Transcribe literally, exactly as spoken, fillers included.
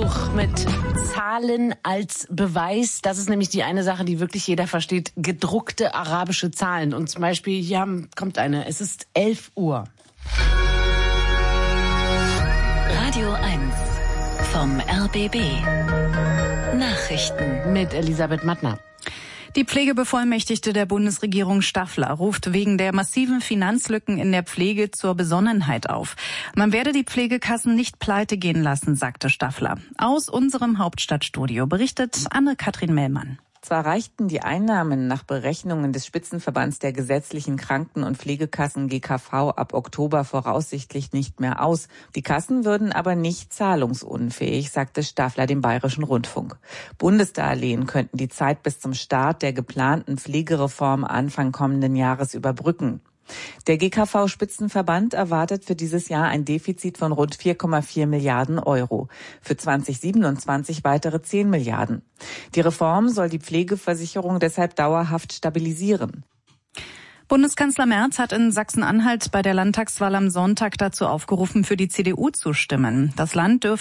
Buch mit Zahlen als Beweis. Das ist nämlich die eine Sache, die wirklich jeder versteht. Gedruckte arabische Zahlen. Und zum Beispiel, hier haben, kommt eine. Es ist elf Uhr. Radio eins vom R B B. Nachrichten Mit Elisabeth Mattner. Die Pflegebevollmächtigte der Bundesregierung Staffler ruft wegen der massiven Finanzlücken in der Pflege zur Besonnenheit auf. Man werde die Pflegekassen nicht pleite gehen lassen, sagte Staffler. Aus unserem Hauptstadtstudio berichtet Anne-Kathrin Mellmann. Zwar reichten die Einnahmen nach Berechnungen des Spitzenverbands der gesetzlichen Kranken- und Pflegekassen G K V ab Oktober voraussichtlich nicht mehr aus. Die Kassen würden aber nicht zahlungsunfähig, sagte Staffler dem Bayerischen Rundfunk. Bundesdarlehen könnten die Zeit bis zum Start der geplanten Pflegereform Anfang kommenden Jahres überbrücken. Der G K V-Spitzenverband erwartet für dieses Jahr ein Defizit von rund vier Komma vier Milliarden Euro. Für zwanzig siebenundzwanzig weitere zehn Milliarden. Die Reform soll die Pflegeversicherung deshalb dauerhaft stabilisieren. Bundeskanzler Merz hat in Sachsen-Anhalt bei der Landtagswahl am Sonntag dazu aufgerufen, für die C D U zu stimmen. Das Land dürfte